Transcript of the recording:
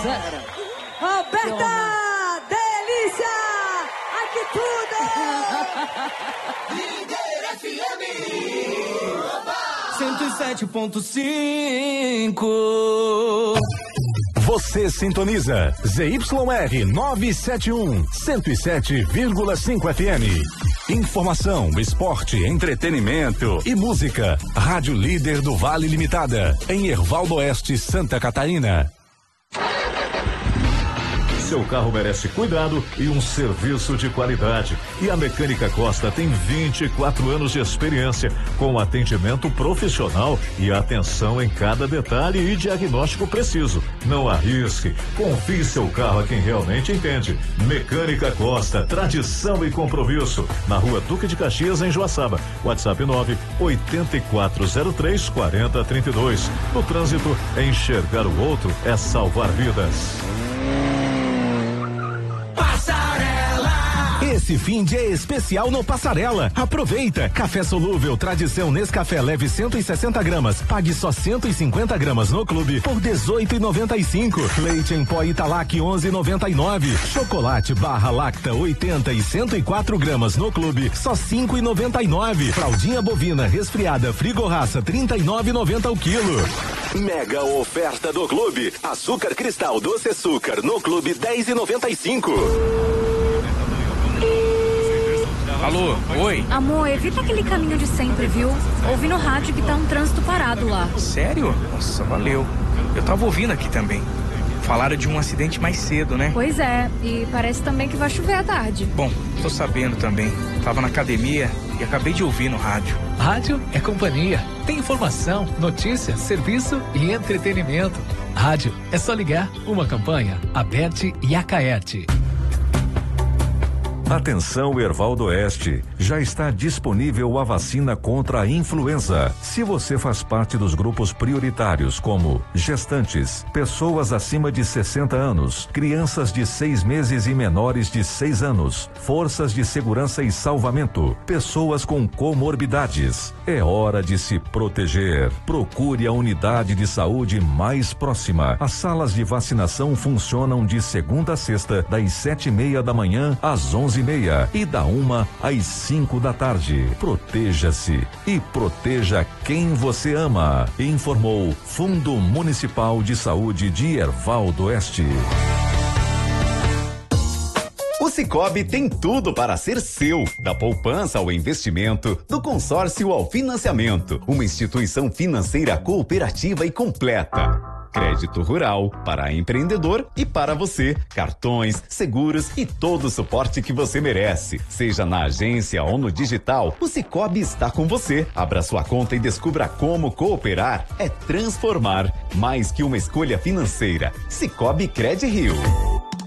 Zero. Roberta, delícia! Ai, que tudo! Líder FM 107.5. Você sintoniza ZYR 971, 107,5 FM. Informação, esporte, entretenimento e música. Rádio Líder do Vale Limitada, em Hervaldo Oeste, Santa Catarina. Seu carro merece cuidado e um serviço de qualidade. E a Mecânica Costa tem 24 anos de experiência, com atendimento profissional e atenção em cada detalhe e diagnóstico preciso. Não arrisque, confie seu carro a quem realmente entende. Mecânica Costa, tradição e compromisso. Na Rua Duque de Caxias, em Joaçaba. WhatsApp 984034032. No trânsito, enxergar o outro é salvar vidas. Esse fim de é especial no Passarela. Aproveita! Café solúvel tradição Nescafé leve 160 gramas. Pague só 150 gramas no clube por 18,95. Leite em pó Italac 11,99. Chocolate barra Lacta 80 e 104 gramas no clube só 5,99. Fraldinha bovina resfriada Frigorraça 39,90 o quilo. Mega oferta do clube. Açúcar cristal doce açúcar no clube 10,95. Alô, oi? Amor, evita aquele caminho de sempre, viu? Ouvi no rádio que tá um trânsito parado lá. Sério? Nossa, valeu. Eu tava ouvindo aqui também. Falaram de um acidente mais cedo, né? Pois é, e parece também que vai chover à tarde. Bom, tô sabendo também. Tava na academia e acabei de ouvir no rádio. Rádio é companhia. Tem informação, notícia, serviço e entretenimento. Rádio é só ligar. Uma campanha, Aberte e Acaerte. Atenção, Hervaldo Oeste, já está disponível a vacina contra a influenza. Se você faz parte dos grupos prioritários, como gestantes, pessoas acima de 60 anos, crianças de 6 meses e menores de 6 anos, forças de segurança e salvamento, pessoas com comorbidades, é hora de se proteger. Procure a unidade de saúde mais próxima. As salas de vacinação funcionam de segunda a sexta, das 7:30 da manhã às 11:30 e da 1 às 5 da tarde. Proteja-se e proteja quem você ama. Informou Fundo Municipal de Saúde de Hervaldo Oeste. O Sicoob tem tudo para ser seu, da poupança ao investimento, do consórcio ao financiamento. Uma instituição financeira cooperativa e completa. Crédito rural, para empreendedor e para você. Cartões, seguros e todo o suporte que você merece. Seja na agência ou no digital, o Sicoob está com você. Abra sua conta e descubra como cooperar é transformar. Mais que uma escolha financeira. Sicoob Cred Rio.